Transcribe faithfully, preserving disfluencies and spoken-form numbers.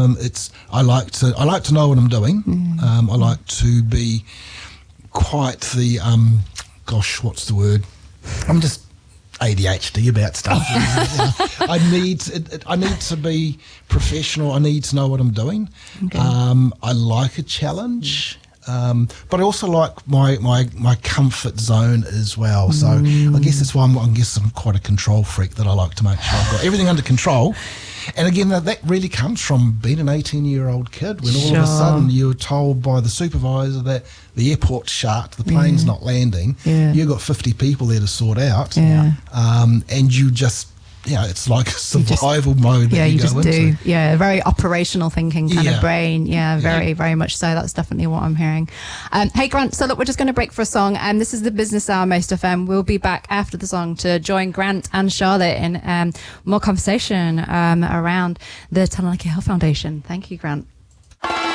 Um, it's I like to I like to know what I'm doing. Mm. Um, I like to be quite the um, gosh, what's the word? I'm just A D H D about stuff. you know. I need it, it, I need to be professional. I need to know what I'm doing. Okay. Um, I like a challenge. Um, but I also like my, my, my comfort zone as well. So mm. I guess that's why I'm, I guess I'm quite a control freak, that I like to make sure I've got everything under control. And again, that, that really comes from being an eighteen-year-old kid when all sure. of a sudden you're told by the supervisor that the airport's shut, the plane's yeah. not landing, yeah. you've got fifty people there to sort out, yeah. um, and you just... Yeah, it's like a survival just, mode that yeah, you, you go just into. do. Yeah, very operational thinking kind yeah. of brain. Yeah, very, yeah. very much so. That's definitely what I'm hearing. Um, hey, Grant, so look, we're just going to break for a song. And um, this is the Business Hour, Most F M. We'll be back after the song to join Grant and Charlotte in um, more conversation um, around the Taranaki Health Foundation. Thank you, Grant.